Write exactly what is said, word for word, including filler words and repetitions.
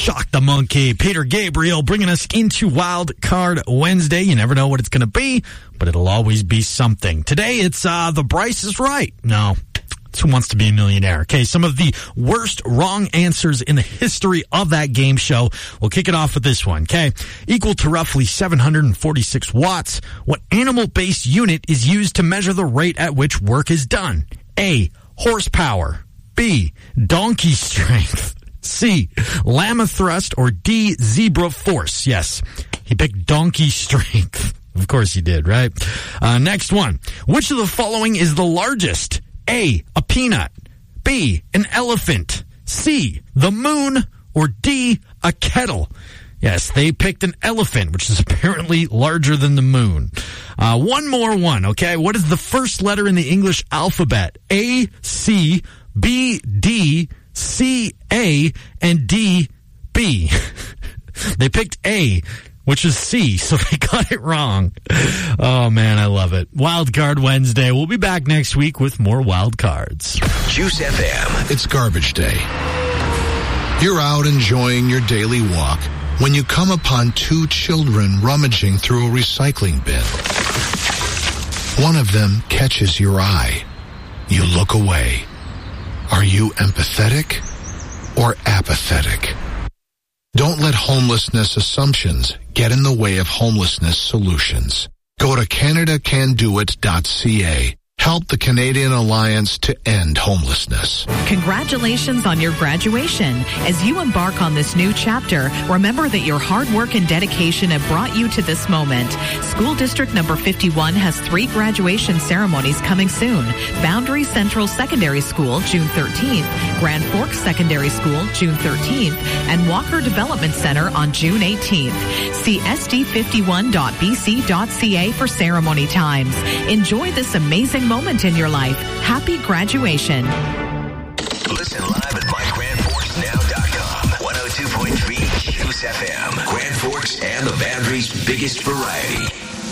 Shock the Monkey, Peter Gabriel, bringing us into Wild Card Wednesday. You never know what it's going to be, but it'll always be something. Today, it's uh, The Price is Right. No, it's Who Wants to Be a Millionaire. Okay, some of the worst wrong answers in the history of that game show. We'll kick it off with this one, okay? Equal to roughly seven hundred forty-six watts, what animal-based unit is used to measure the rate at which work is done? A, horsepower. B, donkey strength. C, llama thrust. Or D, zebra force. Yes, he picked donkey strength. Of course he did, right? Uh, next one. Which of the following is the largest? A, a peanut. B, an elephant. C, the moon. Or D, a kettle. Yes, they picked an elephant, which is apparently larger than the moon. Uh, one more one, okay? What is the first letter in the English alphabet? A, C, B, D, C, A, and D, B. They picked A, which is C, so they got it wrong. Oh, man, I love it. Wild Card Wednesday. We'll be back next week with more Wild Cards. Juice F M. It's garbage day. You're out enjoying your daily walk when you come upon two children rummaging through a recycling bin. One of them catches your eye. You look away. Are you empathetic or apathetic? Don't let homelessness assumptions get in the way of homelessness solutions. Go to Canada Can Do It dot C A. Help the Canadian Alliance to end homelessness. Congratulations on your graduation. As you embark on this new chapter, remember that your hard work and dedication have brought you to this moment. School District number fifty-one has three graduation ceremonies coming soon. Boundary Central Secondary School, June thirteenth, Grand Forks Secondary School, June thirteenth, and Walker Development Center on June eighteenth. See S D fifty-one dot B C dot C A for ceremony times. Enjoy this amazing moment in your life. Happy graduation. Listen live at my grand forks now dot com. one oh two point three Juice F M. Grand Forks and the Boundary's biggest variety.